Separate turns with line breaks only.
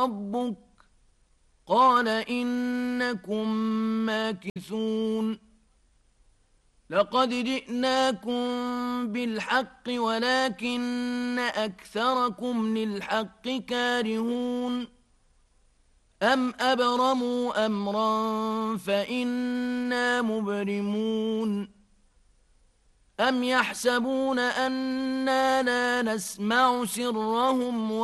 ربك قال إنكم ماكثون لقد جئناكم بالحق ولكن أكثركم للحق كارهون أم أبرموا أمرا فإنا مبرمون أم يحسبون أنا لا نسمع سرهم